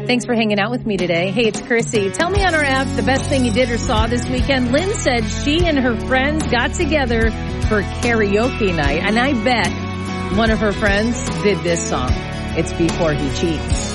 Thanks for hanging out with me today. Hey, it's Chrissy. Tell me on our app the best thing you did or saw this weekend. Lynn said she and her friends got together for karaoke night, and I bet one of her friends did this song. It's Before He Cheats.